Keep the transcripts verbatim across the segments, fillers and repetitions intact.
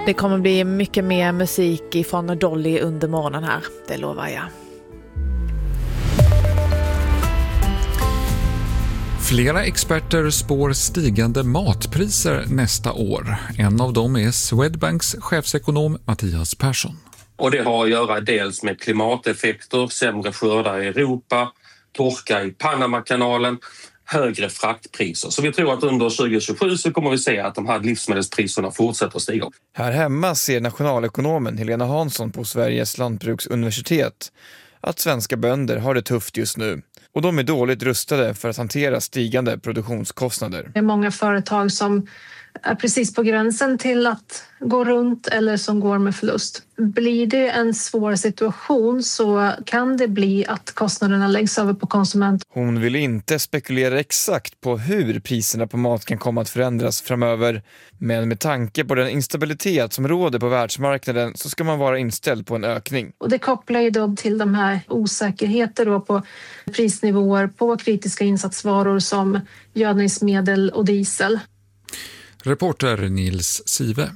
Det kommer bli mycket mer musik ifrån Dolly under morgonen här, det lovar jag. Flera experter spår stigande matpriser nästa år. En av dem är Swedbanks chefsekonom Mattias Persson. Och det har att göra dels med klimateffekter, sämre skördar i Europa, torka i Panamakanalen, högre fraktpriser. Så vi tror att under tjugo tjugosju så kommer vi se att de här livsmedelspriserna fortsätter att stiga. Här hemma ser nationalekonomen Helena Hansson på Sveriges lantbruksuniversitet att svenska bönder har det tufft just nu. Och de är dåligt rustade för att hantera stigande produktionskostnader. Det är många företag som är precis på gränsen till att gå runt eller som går med förlust. Blir det en svår situation så kan det bli att kostnaderna läggs över på konsument. Hon vill inte spekulera exakt på hur priserna på mat kan komma att förändras framöver. Men med tanke på den instabilitet som råder på världsmarknaden så ska man vara inställd på en ökning. Och det kopplar ju då till de här osäkerheter då på prisnivåer på kritiska insatsvaror som gödningsmedel och diesel. Reporter Nils Sive.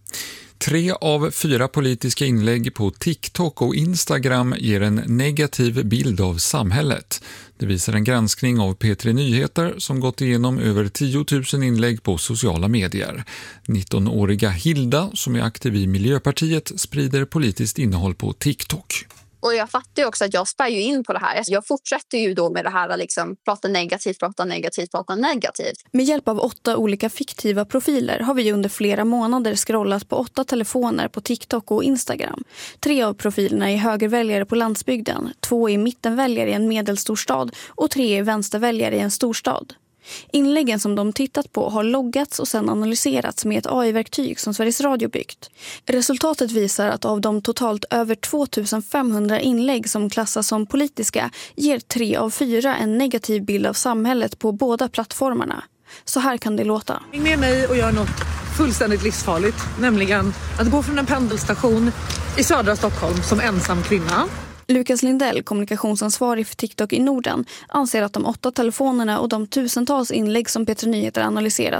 Tre av fyra politiska inlägg på TikTok och Instagram ger en negativ bild av samhället. Det visar en granskning av P tre Nyheter som gått igenom över tio tusen inlägg på sociala medier. nittonåriga Hilda, som är aktiv i Miljöpartiet, sprider politiskt innehåll på TikTok. Och jag fattar ju också att jag spär ju in på det här. Jag fortsätter ju då med det här att liksom prata negativt, prata negativt, prata negativt. Med hjälp av åtta olika fiktiva profiler har vi under flera månader scrollat på åtta telefoner på TikTok och Instagram. Tre av profilerna är högerväljare på landsbygden, två är mittenväljare i en medelstor stad och tre är vänsterväljare i en storstad. Inläggen som de tittat på har loggats och sedan analyserats med ett A I-verktyg som Sveriges Radio byggt. Resultatet visar att av de totalt över tvåtusenfemhundra inlägg som klassas som politiska ger tre av fyra en negativ bild av samhället på båda plattformarna. Så här kan det låta. Häng med mig och gör något fullständigt livsfarligt, nämligen att gå från en pendelstation i södra Stockholm som ensam kvinna. Lukas Lindell, kommunikationsansvarig för TikTok i Norden, anser att de åtta telefonerna och de tusentals inlägg som P tre Nyheter analyserat